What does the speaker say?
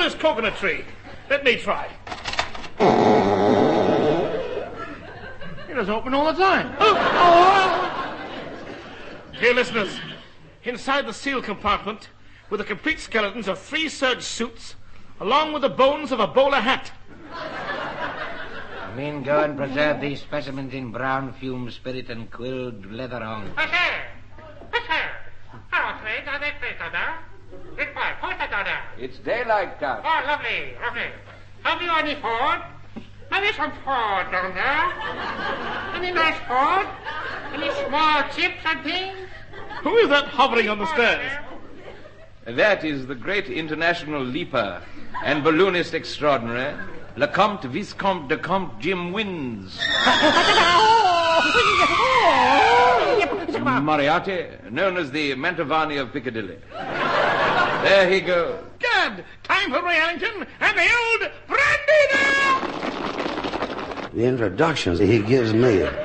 this coconut tree. Let me try. It doesn't open all the time. Dear listeners, inside the seal compartment were the complete skeletons of 3 serge suits, along with the bones of a bowler hat. I mean, go and preserve these specimens in brown fume spirit and quilled leather on. It's daylight, Count. Oh, lovely. Have you any food? Have you some food down there? Any nice food? Any small chips and things? Who is that hovering on the stairs? That is the great international leaper and balloonist extraordinary, Lecomte Viscomte de Comte Jim Wins. Moriarty, known as the Mantovani of Piccadilly. There he goes. Good. Time for Ellington and the old brandy now. The introductions he gives me